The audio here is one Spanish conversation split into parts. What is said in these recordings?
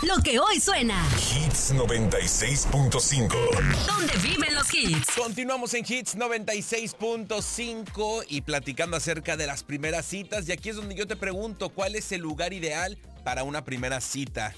Lo que hoy suena. Hits 96.5. ¿Dónde viven los hits? Continuamos en Hits 96.5 y platicando acerca de las primeras citas. Y aquí es donde yo te pregunto, ¿cuál es el lugar ideal para una primera cita?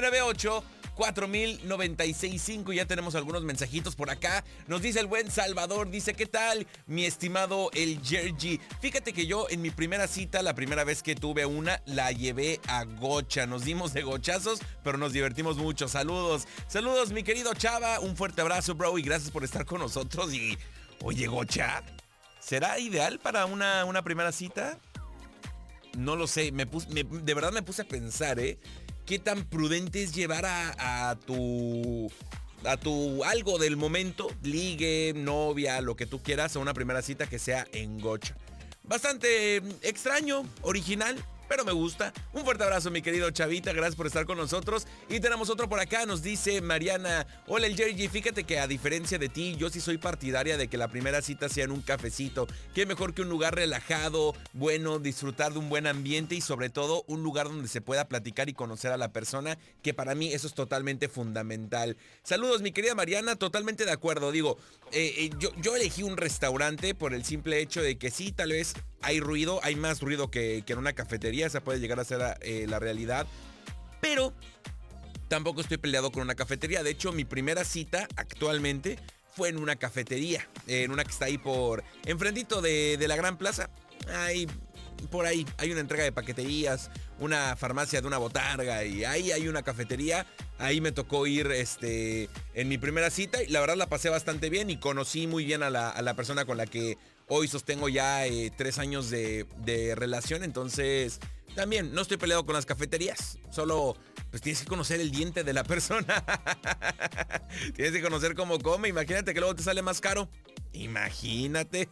998-4000-965. Ya tenemos algunos mensajitos por acá. Nos dice el buen Salvador, dice, ¿qué tal, mi estimado el Jergy? Fíjate que yo en mi primera cita, la primera vez que tuve una, la llevé a gocha. Nos dimos de gochazos, pero nos divertimos mucho. Saludos, saludos, mi querido Chava. Un fuerte abrazo, bro, y gracias por estar con nosotros. Y, oye, gocha, ¿será ideal para una primera cita? No lo sé, de verdad me puse a pensar, ¿qué tan prudente es llevar a tu algo del momento, ligue, novia, lo que tú quieras, a una primera cita que sea en gocha? Bastante extraño, original, pero me gusta. Un fuerte abrazo, mi querido Chavita, gracias por estar con nosotros. Y tenemos otro por acá, nos dice Mariana: hola, el Jerry, fíjate que a diferencia de ti, yo sí soy partidaria de que la primera cita sea en un cafecito. Qué mejor que un lugar relajado, bueno, disfrutar de un buen ambiente y sobre todo un lugar donde se pueda platicar y conocer a la persona, que para mí eso es totalmente fundamental. Saludos, mi querida Mariana, totalmente de acuerdo. Digo, yo elegí un restaurante por el simple hecho de que sí, tal vez hay ruido, hay más ruido que en una cafetería. Esa puede llegar a ser la realidad, pero tampoco estoy peleado con una cafetería. De hecho, mi primera cita actualmente fue en una cafetería, en una que está ahí enfrentito de la Gran Plaza. Por ahí hay una entrega de paqueterías, una farmacia de una botarga, y ahí hay una cafetería. Ahí me tocó ir en mi primera cita y la verdad la pasé bastante bien y conocí muy bien a la persona con la que hoy sostengo ya 3 años de relación. Entonces también no estoy peleado con las cafeterías, solo pues tienes que conocer el diente de la persona. Tienes que conocer cómo come. Imagínate que luego te sale más caro. Imagínate.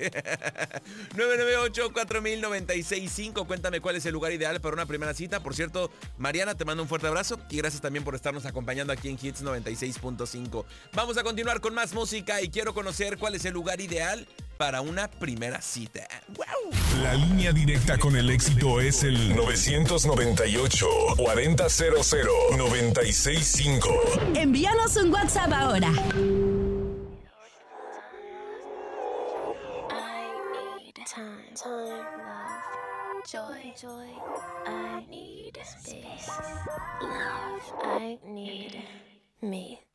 998-4000-965. Cuéntame cuál es el lugar ideal para una primera cita. Por cierto, Mariana, te mando un fuerte abrazo y gracias también por estarnos acompañando aquí en Hits 96.5. Vamos a continuar con más música y quiero conocer cuál es el lugar ideal para una primera cita. ¡Wow! La línea directa con el éxito es el 998-4000-965. Envíanos un WhatsApp ahora. Time, love, joy, I need space, love, I need me.